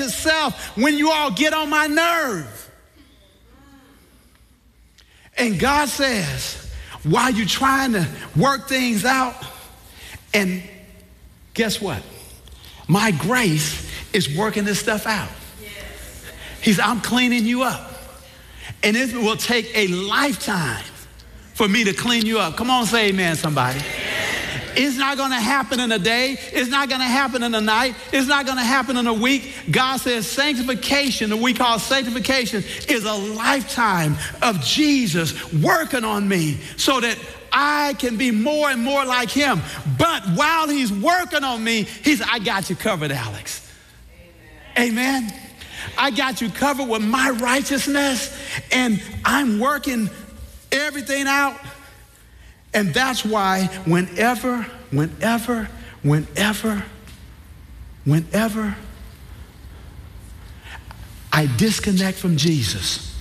itself when you all get on my nerve. And God says, while you're trying to work things out, and guess what? My grace is working this stuff out. I'm cleaning you up. And it will take a lifetime for me to clean you up. Come on, say amen, somebody. It's not going to happen in a day. It's not going to happen in a night. It's not going to happen in a week. God says sanctification, that we call sanctification, is a lifetime of Jesus working on me so that I can be more and more like him. But while he's working on me, I got you covered, Alex. Amen. I got you covered with my righteousness, and I'm working everything out. And that's why whenever I disconnect from Jesus,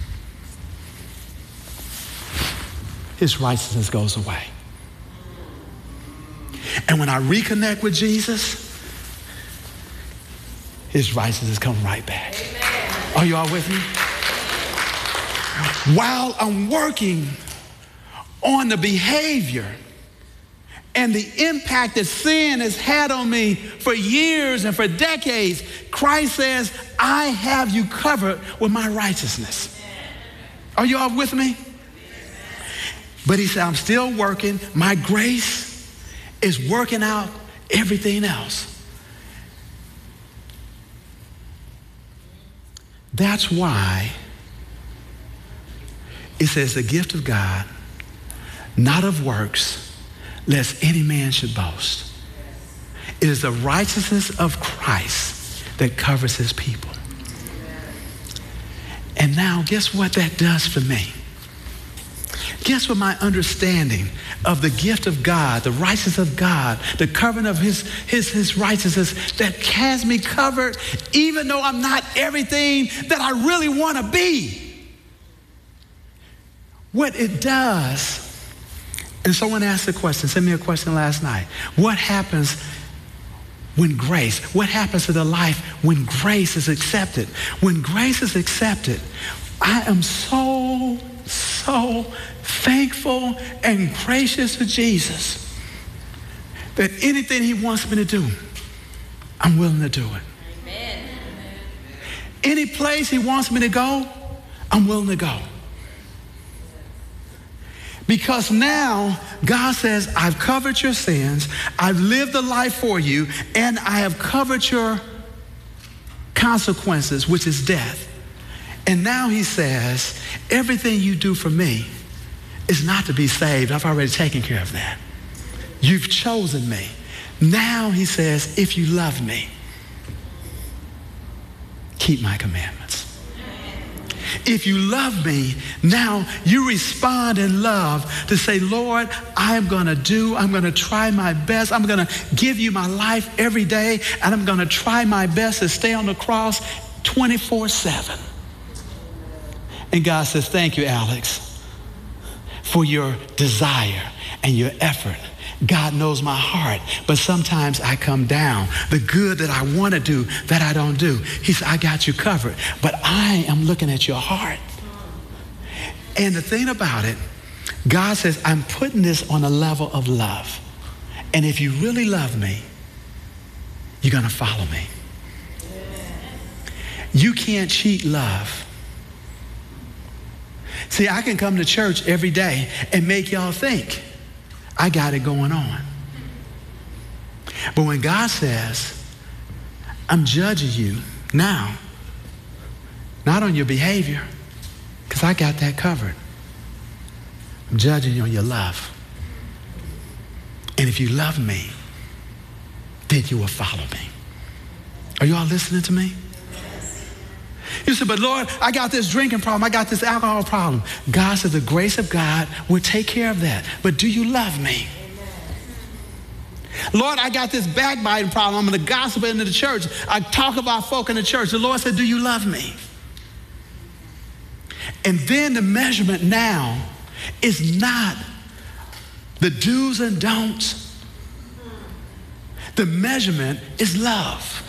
his righteousness goes away. And when I reconnect with Jesus, his righteousness comes right back. Amen. Are you all with me? While I'm working on the behavior and the impact that sin has had on me for years and for decades, Christ says, I have you covered with my righteousness. Are you all with me? But he said, I'm still working. My grace is working out everything else. That's why it says the gift of God, not of works, lest any man should boast. It is the righteousness of Christ that covers his people. And now, guess what that does for me? Guess what my understanding of the gift of God, the righteousness of God, the covering of his righteousness that has me covered, even though I'm not everything that I really want to be. What it does, and someone asked a question, sent me a question last night. What happens when grace, what happens to the life when grace is accepted? When grace is accepted, I am so thankful and gracious to Jesus that anything he wants me to do, I'm willing to do it. Amen. Any place he wants me to go, I'm willing to go. Because now God says, I've covered your sins, I've lived a life for you, and I have covered your consequences, which is death. And now he says, everything you do for me is not to be saved. I've already taken care of that. You've chosen me. Now he says, if you love me, keep my commandments. If you love me, now you respond in love to say, Lord, I'm going to try my best. I'm going to give you my life every day, and I'm going to try my best to stay on the cross 24/7. And God says, thank you, Alex, for your desire and your effort. God knows my heart, but sometimes I come down. The good that I want to do, that I don't do. He said, I got you covered, but I am looking at your heart. And the thing about it, God says, I'm putting this on a level of love. And if you really love me, you're going to follow me. You can't cheat love. See, I can come to church every day and make y'all think I got it going on. But when God says, I'm judging you now, not on your behavior, because I got that covered. I'm judging you on your love. And if you love me, then you will follow me. Are you all listening to me? You said, but Lord, I got this drinking problem. I got this alcohol problem. God said the grace of God will take care of that. But do you love me? Amen. Lord, I got this backbiting problem. I'm going to gossip into the church. I talk about folk in the church. The Lord said, do you love me? And then the measurement now is not the do's and don'ts. The measurement is love.